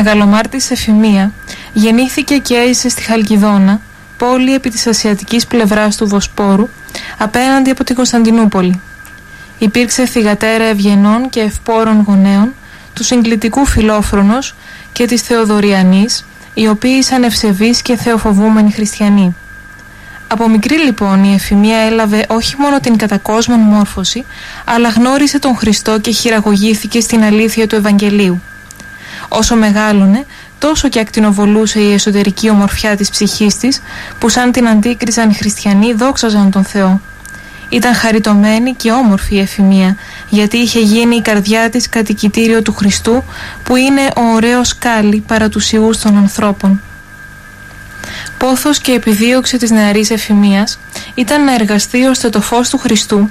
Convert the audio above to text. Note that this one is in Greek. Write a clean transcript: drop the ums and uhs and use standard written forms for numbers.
μεγαλομάρτης Εφημία γεννήθηκε και έζησε στη Χαλκιδόνα, πόλη επί της ασιατικής πλευράς του Βοσπόρου, απέναντι από την Κωνσταντινούπολη. Υπήρξε θυγατέρα ευγενών και ευπόρων γονέων, του συγκλητικού Φιλόφρονος και της Θεοδωριανής, οι οποίοι ήσαν ευσεβείς και θεοφοβούμενοι χριστιανοί. Από μικρή λοιπόν η Εφημία έλαβε όχι μόνο την κατακόσμων μόρφωση, αλλά γνώρισε τον Χριστό και χειραγωγήθηκε στην αλήθεια του Ευαγγελίου. Όσο μεγάλωνε, τόσο και ακτινοβολούσε η εσωτερική ομορφιά της ψυχής της, που σαν την αντίκριζαν οι χριστιανοί δόξαζαν τον Θεό. Ήταν χαριτωμένη και όμορφη η Εφημία, γιατί είχε γίνει η καρδιά της κατοικητήριο του Χριστού, που είναι ο ωραίος κάλλη παρά τους ιούς των ανθρώπων. Πόθος και επιδίωξη της νεαρής Εφημίας ήταν να εργαστεί ώστε το φως του Χριστού